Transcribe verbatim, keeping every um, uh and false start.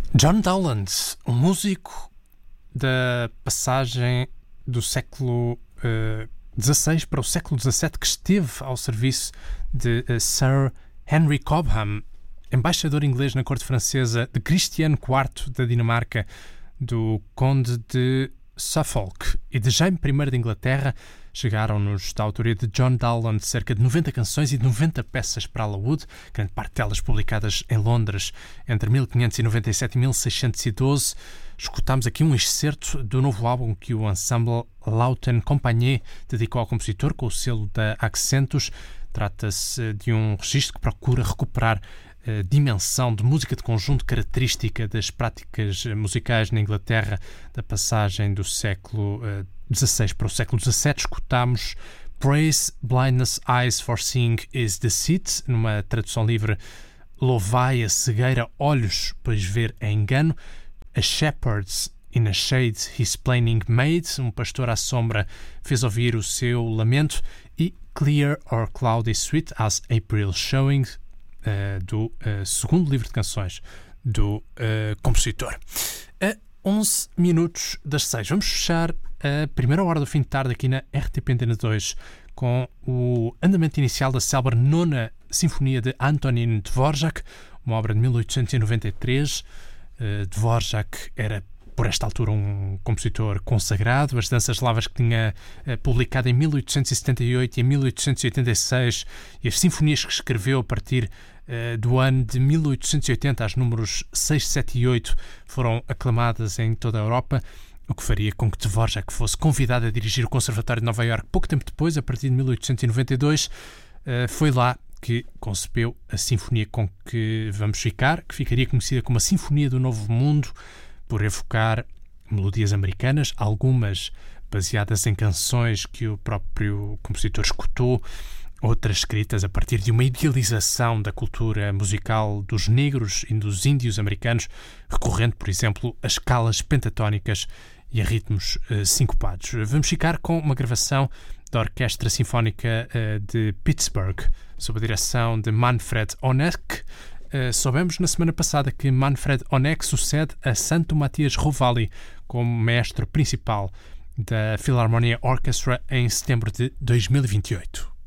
John Dowland, um músico da passagem do século uh, dezasseis para o século dezassete, que esteve ao serviço de uh, Sir Henry Cobham, embaixador inglês na corte francesa, de Cristiano quarto da Dinamarca, do conde de Suffolk e de Jaime I de Inglaterra. Chegaram-nos da autoria de John Dowland cerca de noventa canções e noventa peças para alaúde, grande parte delas publicadas em Londres entre mil quinhentos e noventa e sete e mil seiscentos e doze. Escutámos aqui um excerto do novo álbum que o ensemble Lauten Compagnie dedicou ao compositor com o selo da Accentus. Trata-se de um registro que procura recuperar a dimensão de música de conjunto característica das práticas musicais na Inglaterra da passagem do século dezasseis para o século dezassete. Escutámos Praise, Blindness, Eyes for Seeing is Deceit, numa tradução livre: louvai a cegueira, olhos, pois ver é engano. A Shepherds in a Shade His Plaining Made, um pastor à sombra fez ouvir o seu lamento. E Clear or Cloudy Sweet as April Showing, uh, do uh, segundo livro de canções do uh, compositor. A onze minutos das seis. Vamos fechar a primeira hora do fim de tarde aqui na R T P Antena dois com o andamento inicial da célebre nona Sinfonia de Antonín Dvořák, uma obra de mil oitocentos e noventa e três. Uh, Dvořák era, por esta altura, um compositor consagrado. As danças eslavas que tinha uh, publicado em mil oitocentos e setenta e oito e em mil oitocentos e oitenta e seis, e as sinfonias que escreveu a partir uh, do ano de mil oitocentos e oitenta, as números seis, sete e oito, foram aclamadas em toda a Europa, o que faria com que Dvořák fosse convidado a dirigir o Conservatório de Nova Iorque pouco tempo depois, a partir de mil oitocentos e noventa e dois. Uh, foi lá que concebeu a sinfonia com que vamos ficar, que ficaria conhecida como a Sinfonia do Novo Mundo, por evocar melodias americanas, algumas baseadas em canções que o próprio compositor escutou, outras escritas a partir de uma idealização da cultura musical dos negros e dos índios americanos, recorrendo, por exemplo, a escalas pentatónicas e a ritmos uh, sincopados. Vamos ficar com uma gravação da Orquestra Sinfónica uh, de Pittsburgh, sob a direção de Manfred Honeck. Uh, soubemos na semana passada que Manfred Honeck sucede a Santo Matias Rovali como mestre principal da Philharmonia Orchestra em setembro de dois mil e vinte e oito.